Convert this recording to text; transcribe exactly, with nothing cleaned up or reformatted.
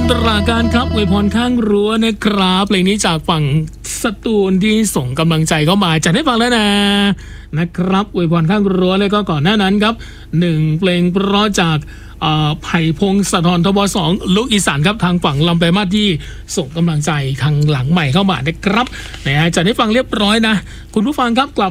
ตราการครับอวยพรข้างรั้วนะครับเพลงนี้จากฝั่งสตูลที่ส่งกำลังใจเข้ามาจัดให้ฟังแล้วนะนะครับอวยพรข้างรั้วแล้วก็ก่อนหน้านั้นครับหนึ่งเพลงเพราะจากไผ่พงศธรทบสองลูกอีสานครับทางฝั่งลำไปมาที่ส่งกำลังใจทางหลังใหม่เข้ามานะครับนะฮะจัดให้ฟังเรียบร้อยนะคุณผู้ฟังครับกลับ